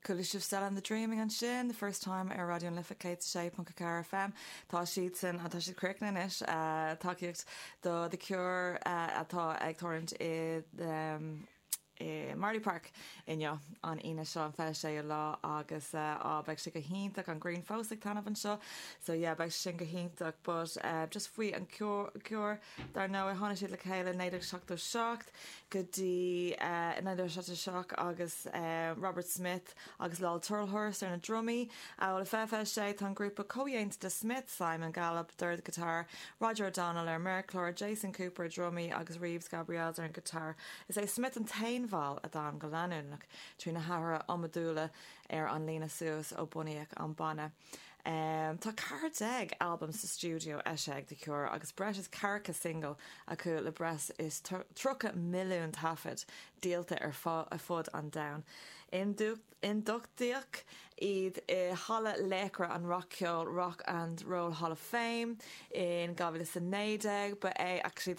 Cooliship Still and the Dreaming and Shin, the first time ar radio an lifa céit sé Puncacar FM. Tá siad san a tá siad cricna inis takeíocht do the Cure atá ag torrent Marley Park inne an ine seo an fe sé lá agus beag si go híntaach an Green Fósaigh tanmh an seo, so beag sin go híntaach, but just faoi an cure dar nó tháinig siad le chéile néidir seachtó seacht go dtí néidir seachta seach agus Robert Smith agus Lal Turlhurst ar na drumí le fe sé tá grúpa comhéint de Smith, Simon Gallup dúir guitar, Roger O'Donnell ar Merclor, Jason Cooper drumí agus Reeves Gabriels ar an guitar. Is é Smith an Tainval a dá go leanúnach trí na hara amadúla ar an lína suas ó buíoch an banna. Tá 40 albums sa studio eisiag de Cure agus breis is carcha single acu le breis is 3 milliún tafid díalta ar fud an down. In duchtíoch iad hala lécra an Rock and Roll Hall of Fame in Gavilis san 90, but actually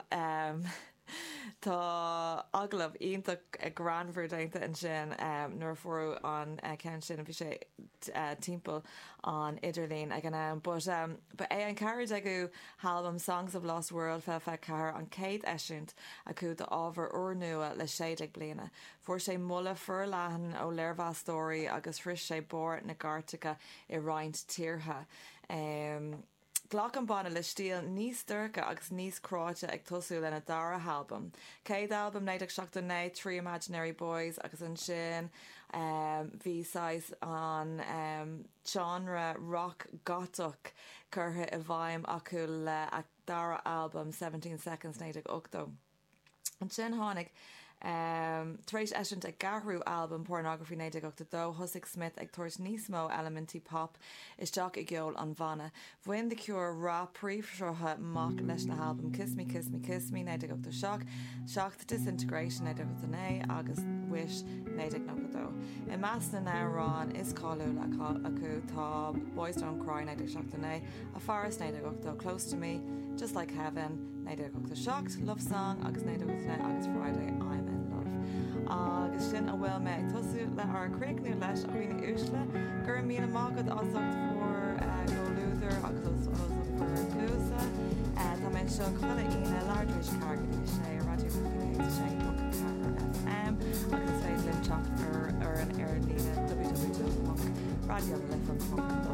tá aglah ionach Granford dainte an sin nuair fóru an cean sin a bhí sé timpeall an Idirlín ag an but an carried agu album Songs of Lost World fe car an céad eisiúnt acu de ábhar uair nua le 16 bliana. Fuair sé mulla fur leathan ó Lervá Story agus fris sé bór na Gartacha I roinnt tíortha. Glach an banna le stíl níos dúrcha agus níos cráite ag tosú lena dara album. Céad album néideach seachta né Three Imaginary Boys agus an sin bhí sais an genre rock gotach curtha I bhaim acu le ag dara album 17 Seconds néideach 8. An sin tháinig Tréis eisiint ag garhrú album Pornography néideach 8 Husig Smith ag tuairt níos mó elementí pop isteach I gceol an bhanna. Bhain the Cure rá príomhshrutha mach leis na album Kiss Me, Kiss Me, Kiss Me néideach 8 Shock Disintegration néideach 8 agus Wish néideach 9. I meas na nárán is cáú le acu tá Boys Don't Cry néideach 8 A Forest néideach 8 Close to Me, Just Like Heaven néideach 8 Shocked, Love Song agus néideach 8 agus Friday I'm in Love. Agus sin a bhfuil me ag tosú le ar cruicnú leis a chuoine úsle gur míle mágad asacht for go lúther agus for clúsa tá men seo chuile ine lárdris cargadí sé radio sé FM agus féidir teach ar an air lína www.radiolefm.com